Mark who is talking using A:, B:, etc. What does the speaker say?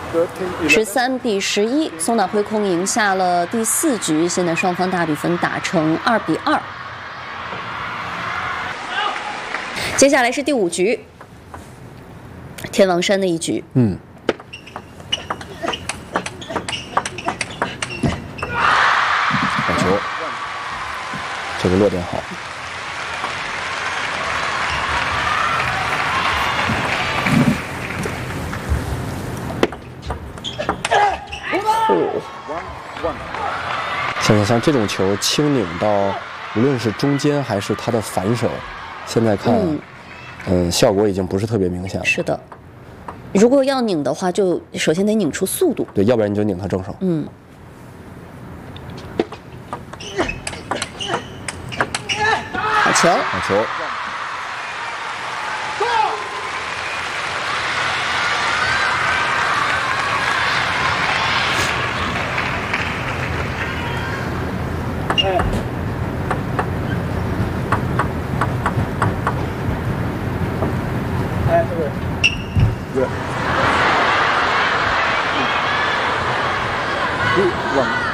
A: 13比11，松岛辉空赢下了第4局，现在双方大比分打成2比2。接下来是第5局，天王山的一局。
B: 好球，这个落点好。 现在像这种球轻拧到，无论是中间还是它的反手，现在看，效果已经不是特别明显了。
A: 是的，如果要拧的话，就首先得拧出速度。
B: 对，要不然你就拧它正手。
A: 好球，
B: 好球。
C: 1